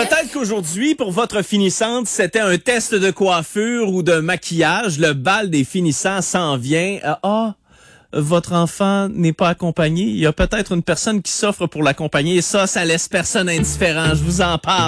peut-être qu'aujourd'hui, pour votre finissante, c'était un test de coiffure ou de maquillage. Le bal des finissants s'en vient. Votre enfant n'est pas accompagné. Il y a peut-être une personne qui s'offre pour l'accompagner. Et ça laisse personne indifférent. Je vous en parle.